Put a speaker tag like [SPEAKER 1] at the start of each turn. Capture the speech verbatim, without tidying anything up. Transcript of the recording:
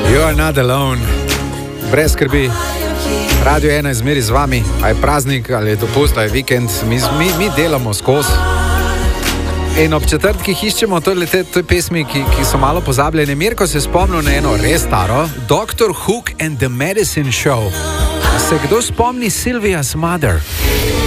[SPEAKER 1] You are not alone. Brez skrbi. Radio ena je zmeri z vami. A je praznik, ali je dopust, ali je vikend. Mi, mi, mi delamo skozi. In ob četrtkih iščemo to, te, te pesmi, ki, ki so malo pozabljene. Mirko se spomnil na eno res staro. doktor Hook and the Medicine Show. Se kdo spomni Sylvia's Mother?